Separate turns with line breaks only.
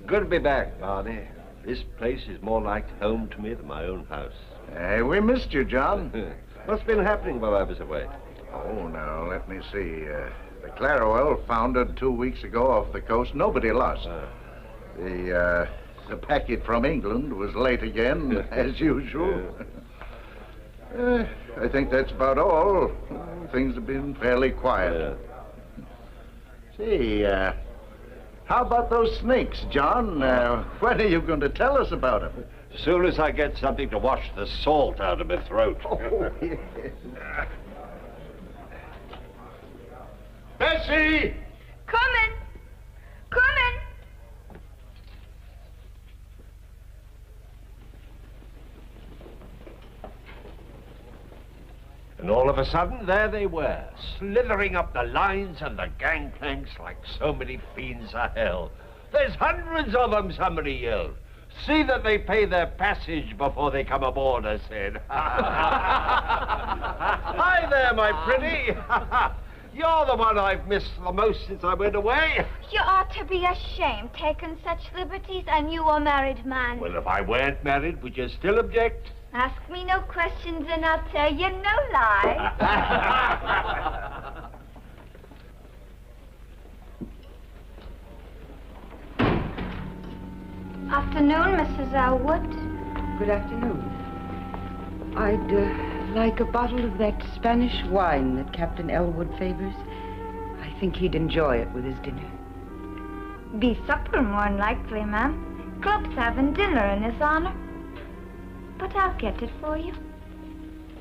Good to be back, Barney. This place is more like home to me than my own house.
Hey, we missed you, John.
What's been happening while I was away?
Oh, now, let me see. The Clarowell foundered 2 weeks ago off the coast. Nobody lost. The packet from England was late again, as usual. I think that's about all. Things have been fairly quiet. Say, how about those snakes, John? When are you going to tell us about them?
As soon as I get something to wash the salt out of my throat.
Oh, yes. Bessie!
Coming! Coming!
And all of a sudden, there they were, slithering up the lines and the gangplanks like so many fiends of hell. There's hundreds of them, somebody yelled. See that they pay their passage before they come aboard, I said. Hi there, my pretty. You're the one I've missed the most since I went away.
You ought to be ashamed, taking such liberties, and you a married man.
Well, if I weren't married, would you still object?
Ask me no questions and I'll tell you no lie. Afternoon, Mrs. Elwood.
Good afternoon. I'd like a bottle of that Spanish wine that Captain Elwood favors. I think he'd enjoy it with his dinner.
Be supper, more'n likely, ma'am. Club's having dinner in his honor. But I'll get it for you.